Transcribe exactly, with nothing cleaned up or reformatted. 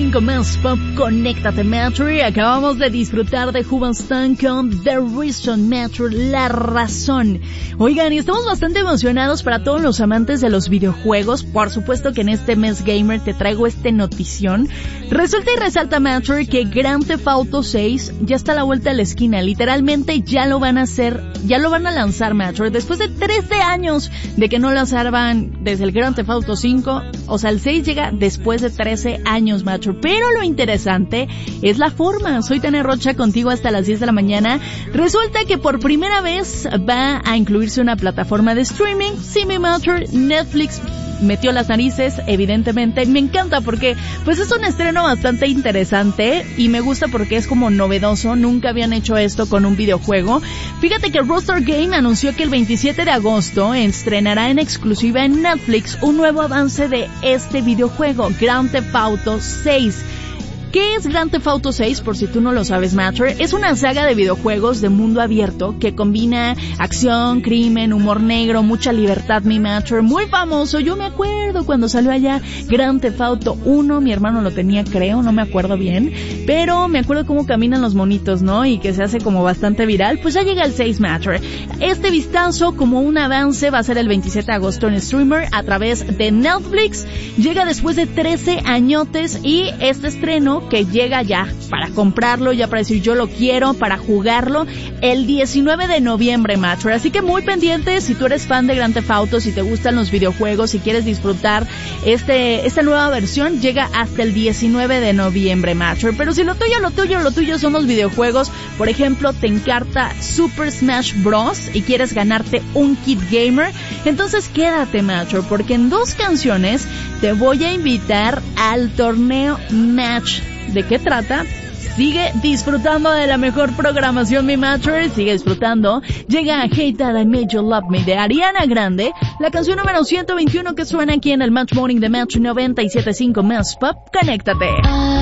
cinco más Pop, conéctate Matcher. Acabamos de disfrutar de Hoobanstan con The Reason, Matcher, la razón. Oigan, y estamos bastante emocionados para todos los amantes de los videojuegos. Por supuesto que en este mes gamer te traigo este notición. Resulta y resalta Matcher que Grand Theft Auto seis ya está a la vuelta de la esquina. Literalmente ya lo van a hacer, ya lo van a lanzar Matcher. Después de trece años de que no lanzaban desde el Grand Theft Auto cinco, o sea, el seis llega después de trece años, Matcher. Pero lo interesante es la forma. Soy Tania Rocha contigo hasta las diez de la mañana. Resulta que por primera vez va a incluirse una plataforma de streaming. Sí, mi Matcher, Netflix metió las narices, evidentemente. Me encanta porque pues es un estreno bastante interesante y me gusta porque es como novedoso. Nunca habían hecho esto con un videojuego. Fíjate que Rockstar Game anunció que el veintisiete de agosto estrenará en exclusiva en Netflix un nuevo avance de este videojuego, Grand Theft Auto seis. ¿Qué es Grand Theft Auto seis? Por si tú no lo sabes, Matcher. Es una saga de videojuegos de mundo abierto que combina acción, crimen, humor negro, mucha libertad, mi Matcher. Muy famoso. Yo me acuerdo cuando salió allá Grand Theft Auto uno. Mi hermano lo tenía, creo, no me acuerdo bien. Pero me acuerdo cómo caminan los monitos, ¿no? Y que se hace como bastante viral. Pues ya llega el seis, Matcher. Este vistazo como un avance va a ser el veintisiete de agosto en streamer a través de Netflix. Llega después de trece añotes y este estreno que llega ya para comprarlo, ya para decir yo lo quiero, para jugarlo, el diecinueve de noviembre, Matcher. Así que muy pendiente, si tú eres fan de Grand Theft Auto, si te gustan los videojuegos, si quieres disfrutar este esta nueva versión, llega hasta el diecinueve de noviembre, Matcher. Pero si lo tuyo, lo tuyo, lo tuyo son los videojuegos, por ejemplo, te encarta Super Smash Bros. Y quieres ganarte un kit gamer, entonces quédate, Matcher, porque en dos canciones te voy a invitar al torneo Match. ¿De qué trata? Sigue disfrutando de la mejor programación, mi Matcher. Sigue disfrutando. Llega Hey Dad, I Made You Love Me de Ariana Grande. La canción número ciento veintiuno que suena aquí en el Match Morning de Match noventa y siete punto cinco Más Pop. Conéctate.